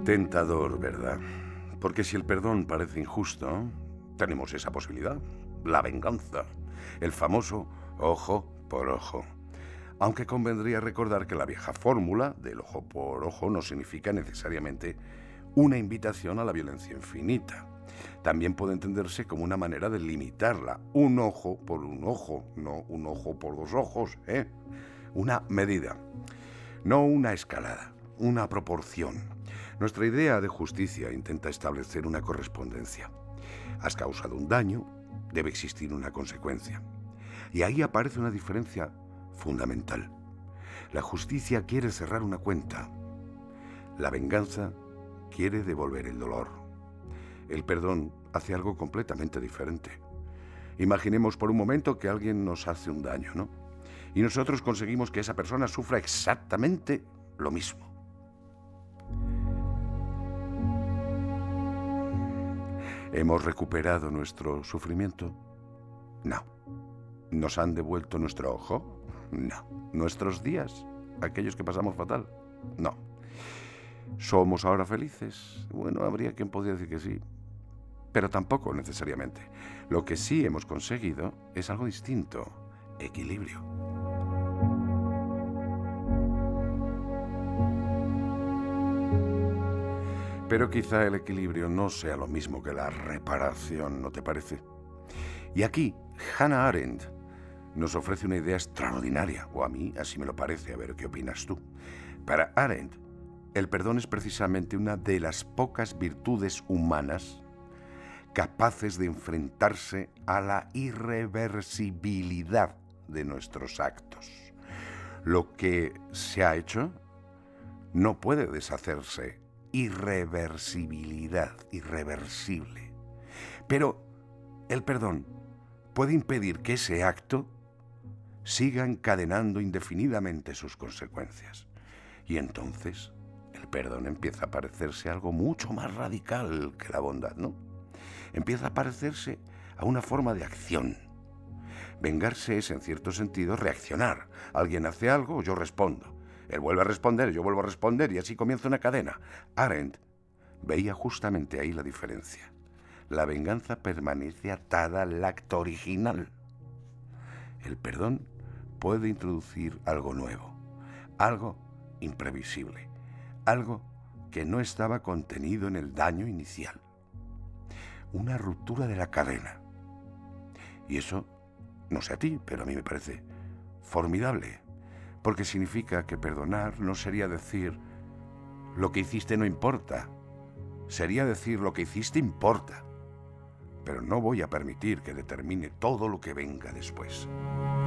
Tentador, ¿verdad? Porque si el perdón parece injusto, tenemos esa posibilidad, la venganza, el famoso ojo por ojo. Aunque convendría recordar que la vieja fórmula del ojo por ojo no significa necesariamente una invitación a la violencia infinita. También puede entenderse como una manera de limitarla, un ojo por un ojo, no un ojo por dos ojos, ¿eh? Una medida, no una escalada, una proporción. Nuestra idea de justicia intenta establecer una correspondencia. Has causado un daño, debe existir una consecuencia. Y ahí aparece una diferencia fundamental. La justicia quiere cerrar una cuenta. La venganza quiere devolver el dolor. El perdón hace algo completamente diferente. Imaginemos por un momento que alguien nos hace un daño, ¿no? Y nosotros conseguimos que esa persona sufra exactamente lo mismo. ¿Hemos recuperado nuestro sufrimiento? No. ¿Nos han devuelto nuestro ojo? No. ¿Nuestros días? ¿Aquellos que pasamos fatal? No. ¿Somos ahora felices? Bueno, habría quien podría decir que sí, pero tampoco necesariamente. Lo que sí hemos conseguido es algo distinto: equilibrio. Pero quizá el equilibrio no sea lo mismo que la reparación, ¿no te parece? Y aquí, Hannah Arendt nos ofrece una idea extraordinaria, o a mí así me lo parece, a ver qué opinas tú. Para Arendt, el perdón es precisamente una de las pocas virtudes humanas capaces de enfrentarse a la irreversibilidad de nuestros actos. Lo que se ha hecho no puede deshacerse. Irreversibilidad, irreversible. Pero el perdón puede impedir que ese acto siga encadenando indefinidamente sus consecuencias. Y entonces el perdón empieza a parecerse algo mucho más radical que la bondad, ¿no? Empieza a parecerse a una forma de acción. Vengarse es, en cierto sentido, reaccionar. Alguien hace algo, yo respondo. Él vuelve a responder, yo vuelvo a responder, y así comienza una cadena. Arendt veía justamente ahí la diferencia. La venganza permanece atada al acto original. El perdón puede introducir algo nuevo, algo imprevisible, algo que no estaba contenido en el daño inicial. Una ruptura de la cadena. Y eso, no sé a ti, pero a mí me parece formidable, porque significa que perdonar no sería decir lo que hiciste no importa, sería decir lo que hiciste importa, pero no voy a permitir que determine todo lo que venga después.